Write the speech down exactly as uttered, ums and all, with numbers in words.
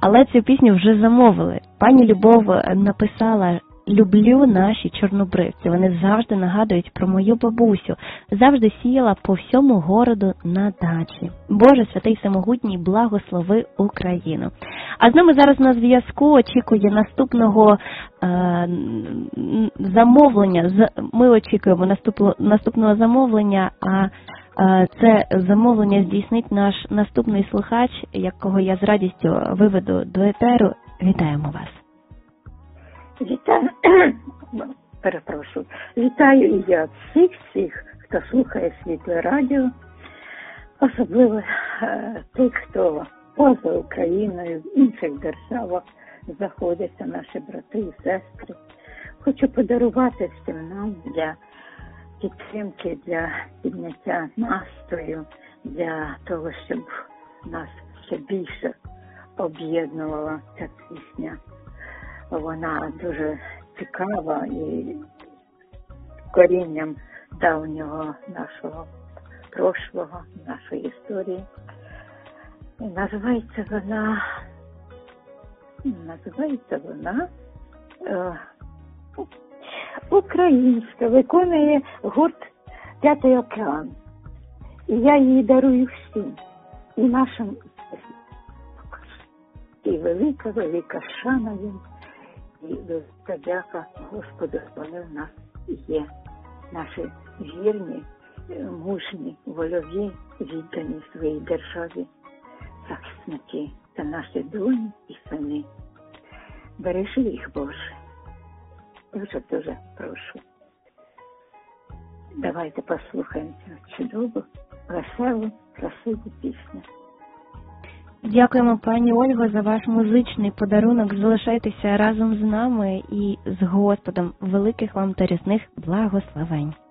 але цю пісню вже замовили. Пані Любов написала: люблю наші чорнобривці. Вони завжди нагадують про мою бабусю. Завжди сіяла по всьому городу на дачі. Боже святий всемогутній, благослови Україну. А з нами зараз на зв'язку очікує наступного е, замовлення. Ми очікуємо наступного, наступного замовлення, а е, це замовлення здійснить наш наступний слухач, якого я з радістю виведу до етеру. Вітаємо вас. Вітаю, перепрошую, вітаю і я всіх-всіх, хто слухає Світле Радіо, особливо е, тих, хто поза Україною, в інших державах знаходяться, наші брати і сестри. Хочу подарувати всім нам для підтримки, для підняття настрою, для того, щоб нас ще більше об'єднувала ця пісня. Вона дуже цікава і корінням давнього нашого прошлого, нашої історії. І називається вона, називається вона е, українська, виконує гурт «П'ятий океан». І я її дарую всім, і нашим, і велика-велика шана їм. І велика дяка Господу, вони в нас є. Наші вірні, мужні, вольові, віддані своїй державі, захисники. Це наші доні і сини. Бережи їх, Боже. Дуже-дуже прошу. Давайте послухаємо цю чудову, веселу, красиву пісню. Дякуємо, пані Ольго, за ваш музичний подарунок. Залишайтеся разом з нами і з Господом. Великих вам та рясних благословень.